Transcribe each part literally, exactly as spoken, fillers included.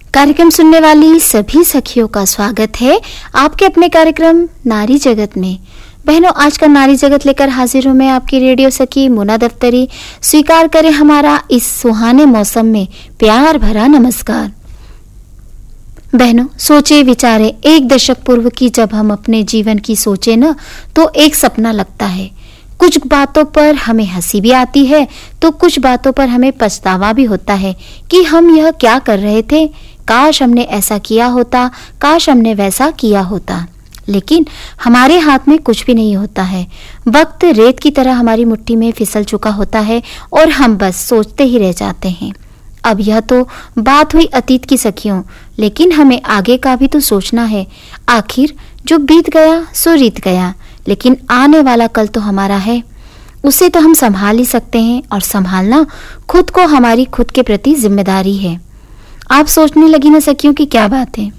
कार्यक्रम सुनने वाली सभी सखियों का स्वागत है आपके अपने कार्यक्रम नारी जगत में। बहनों, आज का नारी जगत लेकर हाजिर हूं मैं आपकी रेडियो सखी मुना दफ्तरी। स्वीकार करें हमारा इस सुहाने मौसम में प्यार भरा नमस्कार। बहनों, सोचे विचारे एक दशक पूर्व की जब हम अपने जीवन की सोचे न तो एक सपना लगता है। कुछ बातों पर हमें हंसी भी आती है तो कुछ बातों पर हमें पछतावा भी होता है कि हम यह क्या कर रहे थे, काश हमने ऐसा किया होता, काश हमने वैसा किया होता। लेकिन हमारे हाथ में कुछ भी नहीं होता है। वक्त रेत की तरह हमारी मुट्ठी में फिसल चुका होता है और हम बस सोचते ही रह जाते हैं। अब यह तो बात हुई अतीत की सखियों, लेकिन हमें आगे का भी तो सोचना है। आखिर जो बीत गया सो रीत गया, लेकिन आने वाला कल तो हमारा है, उसे तो हम संभाल ही सकते हैं। और संभालना खुद को हमारी खुद के प्रति जिम्मेदारी है। आप सोचने लगी ना सखियों कि क्या बात है।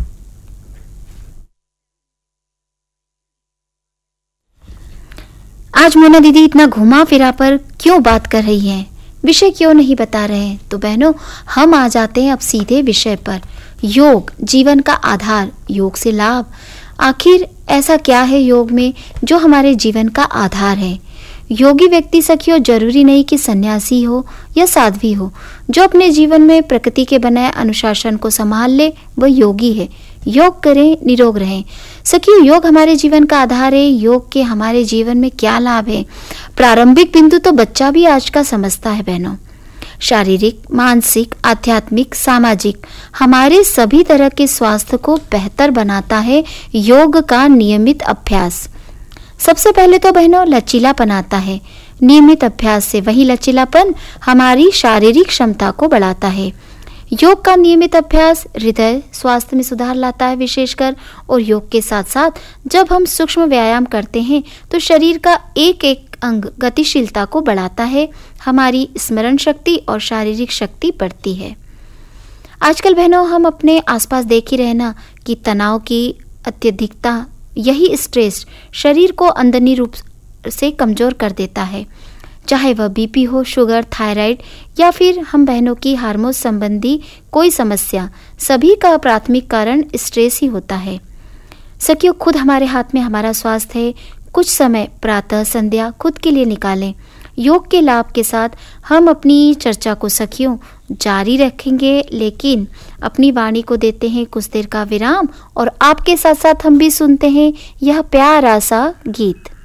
आज मोना दीदी इतना घुमा फिरा पर क्यों बात कर रही हैं, विषय क्यों नहीं बता रहे हैं? तो बहनों, हम आ जाते हैं अब सीधे विषय पर। योग जीवन का आधार, योग से लाभ। आखिर ऐसा क्या है योग में जो हमारे जीवन का आधार है? योगी व्यक्ति सखियों जरूरी नहीं कि सन्यासी हो या साध्वी हो। जो अपने जीवन में प्रकृति के बनाए अनुशासन को संभाल ले वह योगी है। योग करें, निरोग रहें। सखियों, योग हमारे जीवन का आधार है। योग के हमारे जीवन में क्या लाभ है? प्रारंभिक बिंदु तो बच्चा भी आज का समझता है बहनों। शारीरिक, मानसिक, आध्यात्मिक, सामाजिक हमारे सभी तरह के स्वास्थ्य को बेहतर बनाता है योग का नियमित अभ्यास। सबसे पहले तो बहनों लचीलापन आता है। नियमित अभ्यास से वही लचीलापन हमारी शारीरिक क्षमता को बढ़ाता है। योग का नियमित अभ्यास हृदय स्वास्थ्य में सुधार लाता है विशेषकर। और योग के साथ साथ जब हम सूक्ष्म व्यायाम करते हैं तो शरीर का एक एक अंग गतिशीलता को बढ़ाता है। हमारी स्मरण शक्ति और शारीरिक शक्ति बढ़ती है। आजकल बहनों हम अपने आसपास देख ही रहना कि तनाव की अत्यधिकता, यही स्ट्रेस शरीर को अंदरूनी रूप से कमजोर कर देता है। चाहे वह बीपी हो, शुगर, थायराइड या फिर हम बहनों की हार्मोन संबंधी कोई समस्या, सभी का प्राथमिक कारण स्ट्रेस ही होता है। सखियों, खुद हमारे हाथ में हमारा स्वास्थ्य है। कुछ समय प्रातः संध्या खुद के लिए निकालें। योग के लाभ के साथ हम अपनी चर्चा को सखियों जारी रखेंगे, लेकिन अपनी वाणी को देते हैं कुछ देर का विराम और आपके साथ साथ हम भी सुनते हैं यह प्यारा सा गीत।